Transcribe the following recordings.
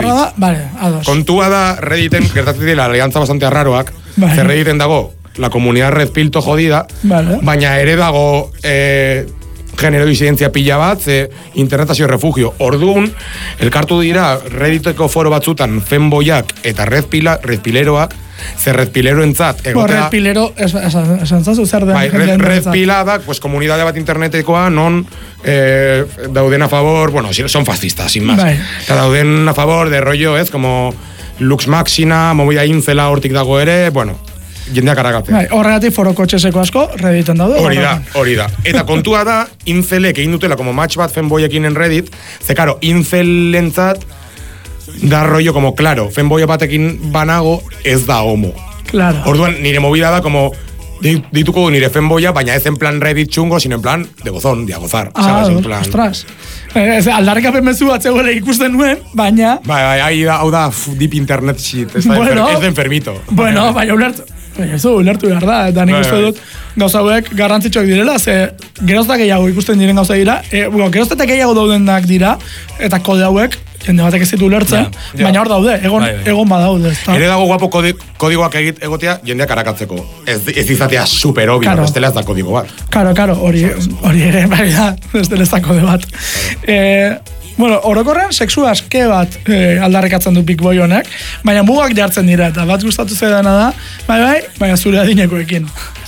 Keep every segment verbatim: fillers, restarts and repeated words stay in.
Ah, vale, ados. Kontua da, Redditen, gertatzen dira, aliantza bastante arraroak, vale. Zer Redditen dago, la comunidad red pilto jodida, vale. Baina ere dago eh, genero disidentzia pila bat, ze internetazio refugio. Orduan, elkartu dira Redditeko foro batzutan fanboyak eta redpila, redpileroak, zer redpileroentzat egotea... Bo, redpilero, esan zazu zer den... Bai, red, redpila da, pues, komunidade bat internetekoa, non eh, dauden a favor, bueno, son fascistas, sin más. Bai. Eta dauden a favor de rollo, ez, como Lux Maxina, movida incela hortik dago ere, bueno, jendeak aragatzen. Bai, horregatik foro kotxeseko asko, Redditen daude. Hori da, hori da. Eta kontua da, incelek egin dutela, como match bat fanboyekin en Reddit, ze, karo, incelentzat da rollo, como, claro, fanboy batekin banago, ez da homo. Claro. Orduan, nire movida da, como, dituko nire fanboya, baina ez en plan Reddit chungo, sino en plan de gozón, de a gozar. Ah, ¿sabes? En plan... ostras. Ez, aldarrikapen mezu batzeuela ikusten nuen, baina... Bai, bai, hau da, hau da, deep internet shit, ez da, bueno, enfer, ez da enfermito. Bueno, baina ulertu. Baina ez du, ulertu behar da, eta nik uste dut gauza hauek garrantzitsuak direla, ze gerozta gehiago ikusten diren gauza dira, e, bueno, gerozta gehiago daudenak dira, eta kode hauek, jende batek ez ditu ulertzen, ja, ja. Baina hor daude, egon, bai, bai. egon badaude. Ere dago guapo kodi, kodigoak egit egotea jendeak arakatzeko. Ez, ez izatea super obvio, claro. Bestela ez da kodigo bat. Karo, karo, hori, hori ere, bai da, bestela ez da kode bat. Eh, Bueno, orokorrean sexu aske bat eh, aldarrikatzen du Big Boy honek, baina mugak jartzen dira, eta bat gustatu zaidana da, bai bai, baina zure adinekoekin.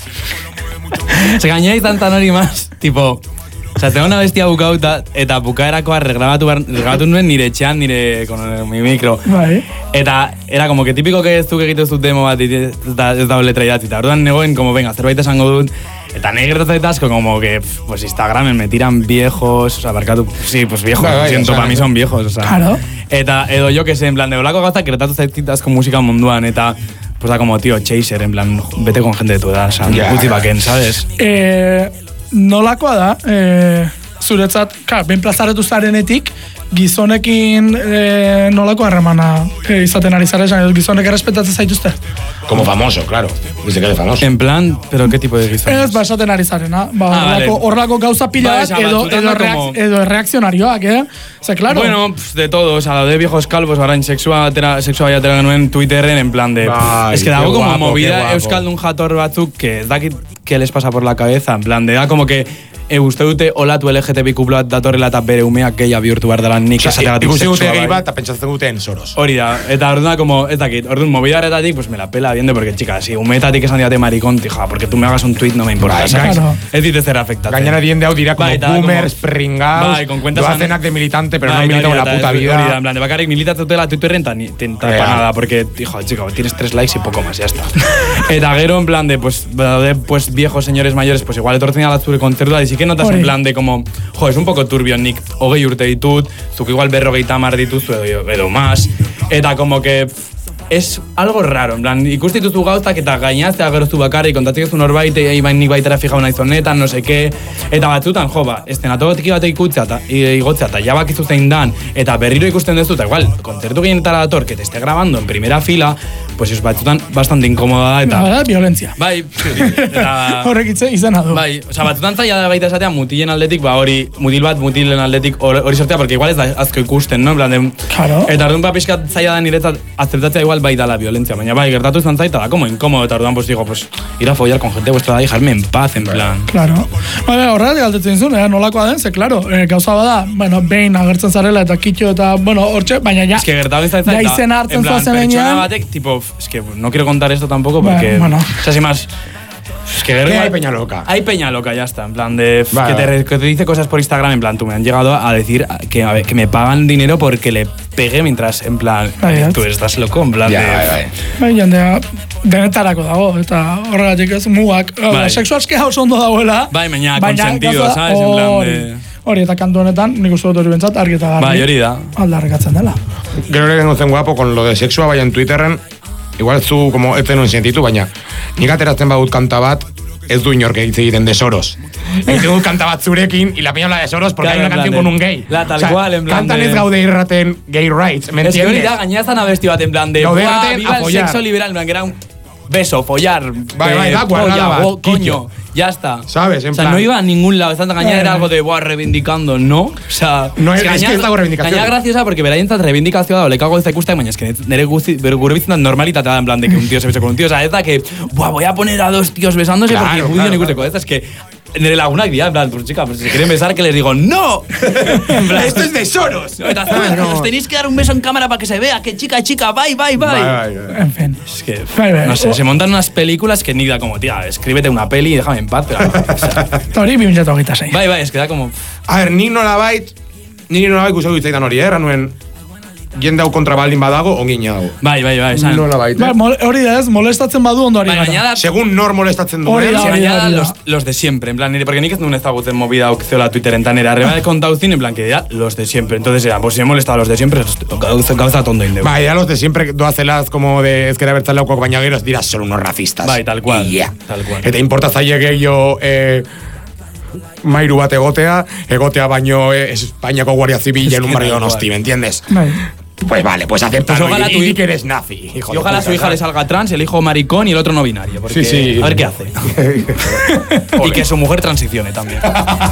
Se gainera izan tan hori maz, tipo, oza, tengo una bestia bukauta, eta bukaerakoa regrabatu, regrabatu nuen nire etxean, nire, con mi micro. Bai. Eta, era como que típico que ez duk egite zut demo bat, eta ez da letra idatzi, eta orduan negoen, como, venga, zerbait esango dut, eta negro asko como que, pues Instagramen me tiran viejos, o sea, barkatu, sí, pues viejos, vale, siento, o sea, para mí son viejos, o sea. Claro. Eta, edo yo que sé, en plan, de olako gazta, kretatu zaititazko musika munduan, eta, pues da como, tío, chaser, en plan, vete con gente de tu edad, o sea, yeah. Gutxi baken, ¿sabes? Eh, nolakoa da, eh, zuretzat, klar, ben plazaretu zarenetik, gizonekin eh, nolako harremana eh, izaten ari zara esan, gizonek errespetatzen zaituzte? Como famoso, claro. Dice que es famoso. En plan, pero ¿qué tipo de gizones? Ez, ba, esaten ari zarena. Ba, ah, orlako, vale. orlako gauza pila ba, edo, edo, reak, como... edo reakzionarioak, eh? Ze, claro. Bueno, pues de todo, o sea, de viejos calvos, ahora en sexua, tera, sexua ya en Twitteren, en plan de... Ay, es que dago como guapo, movida euskaldun jator batzuk, que da que les pasa por la cabeza, en plan de, da como que... E uste dute olatu L G T B Q plus datorrela eta bere umeak gehiago bihurtu behar dela nik esategatik sexua. Ikusi dute gehi bai. bat, eta pentsatzen duten soros. Hori da, eta orduan, como, ez dakit, orduan, mobidaretatik, pues me la pela viendo, porque, chica, si umetatik esan diate maricón, tija, porque tú me hagas un tweet no me importa, bai, ¿sabes? Claro. Ez dit ez zer afectatzen. Gainera diende hau dira como bai, boomers, como, pringaus, bai, con cuentas doazenak de militante, pero bai, no militamos la eta, puta eta, vida. Hori da, en plan, de bakarrik militatzutela Twitterren, ta, ta Real. para nada, porque, hijo, chica, tienes tres likes y poco más, ya está. Eta gero, en plan de, pues, de, pues, viejos señores mayores, pues igual etortzen ala zure kontzertua, y sí que notas, Hori. en plan de, como, jo, es un poco turbio, nik hogei urte ditut, zuk igual berrogeita hamar dituzu edo, edo más, eta como que es algo raro, en plan, ikusti dituzu gauztak eta gainaztea geroztu bakarrik, kontatik ez norbait, ibain nik baitara fijau nahi zonetan, no seke, eta batzutan, jo, ba, estenatotik bat ikutzea eta igotzea, eta ja bakizu zein dan, eta berriro ikusten dezu, eta igual, kontzertu gehienetara dator, que te esté grabando en primera fila, pues es batzutan bastante incómoda, eta... Ba, violentzia. Bai, eta... Horrek itze izena du. Bai, oza, batzutan zaila da baita esatea mutilen aldetik, ba hori, mutil bat mutilen aldetik hori sortea, porque igual ez da azko ikusten, no? En plan de... Claro. Eta orduan ba pixkat zaila da niretzat azeptatzea igual bai da la violencia, baina bai, gertatu izan zaita da, como incómodo, eta orduan pues digo, pues, ir a follar con gente vuestra da y dejarme en paz, en plan. Claro. Baina, horregatik galdetzen zuen, eh, nolakoa den, ze, claro, eh, gauza bada, bueno, behin agertzen zarela eta kitxo eta, bueno, hortxe, baina ja... Es que gertatu izan zaita, ja izena hartzen en plan, zoazen pertsona enean... batek, tipo, es que no quiero contar esto tampoco porque... Bueno. O sea, sin más... Es que, que hay peña loca. Hay peña loca, ya está. En plan de... Vale. Que, te, que te dice cosas por Instagram, en plan, tú me han llegado a decir que, a ver, que me pagan dinero porque le pegué mientras, en plan, Bai, tú estás loco, en plan Ja, de... bai, bai. Bai, jendea, denetarako dago, eta horregatik ez mugak. Bai. Sexu askea oso ondo dagoela. Bai, baina consentido, gauza- ¿sabes? En plan hori. de... Hori, eta kantu honetan, nik uste dut hori bentsat, argi eta garbi. Bai, hori da. Aldarrikatzen dela. Gero ere genuen zen guapo, con lo de sexua, baina en Twitterren, igual zu, como, ez zenuen sentitu, baina nik ateratzen badut kanta bat, ez du inork hitz egiten de Soros. Egiten dut kanta bat zurekin, y la peña habla de Soros porque Claro, hay una en plan canción de- con un gay. La tal O sea, cual, en plan kantan de- ez gaude irraten gay rights, ¿me Es que hori entiendes? da, gainera zan abesti bat, en plan de... Gaude "Buah, irraten viva el apoyar". sexo liberal, en plan, que era un... beso, follar, Bai, bai, eh, da polla, guarrada bat, go- quillo. coño, ya está. ¿Sabes? En o sea, plan- no iba a ningún lado. Esta gaña Bai, era bai. algo de, buah, reivindicando, ¿no? O sea, No, es- es que ez dago reivindikazioa. Gaña graciosa porque beraintzat reivindikazioa da, olekago ez da ikusten, baina eske nere guzti, gurbitzen da normalitatea da, en plan de que un tío se besa con un tío. O sea, ez da que, buah, voy a poner a dos tíos besándose Claro, porque claro, judío no ikusteko. Ez es que nere lagunak dira, en plan, pues chica, pues si quieren besar, que les digo, ¡no! En plan, Esto es de Soros. Eta Ah, zuek, no. os tenéis que dar un beso en cámara para que se vea que chica, chica, bye, bye, bye. Bai, bai, bai. En fin. Es que, Bai, bai. no sé, O- se montan unas películas que ni da como, tía, escríbete una peli y déjame en paz. Pero, o sea, Eta hori bi mila hogeita sei. bye, bye, es que da como... A ver, nik nolabait, nik nolabait guzau ditzaidan hori, eh? Erran nuen, jende hau kontra baldin badago, ongin dago. Bai, bai, bai, esan. Nolabait, Ba, eh? mol- hori da ez, molestatzen badu ondo ari Bai, gara. baina da... Segun nor molestatzen Hori duen, da, Se hori baina da hori da. los, los de siempre, en plan, nire, porque nik ez nuen ezagutzen movida hau zeola Twitteren tan era. Arreba de kontau zin, en plan, que ya los de siempre. Entonces era, pues si me molestaba a los de siempre, gauza, gauza tondo indeu. Bai, ya los de siempre doazelaz como de ezkera bertzaleakoak baina gero ez dira solo unos racistas. Bai, tal cual, Y ya. tal cual. Eta importa zaie gehiago eh, mairu bat egotea, egotea baino eh, Espainiako Guardia Zibila en un que barrio tal Donosti, cual. ¿me entiendes? Bai. Pues vale, pues aceptalo. Pues ojalá y, tu y di hi- que eres nazi, hijo Y de ojalá puta, su hija le ¿sabes? salga trans, el hijo maricón y el otro no binario. Porque, Sí, sí. A ver qué hace. Y que su mujer transicione también.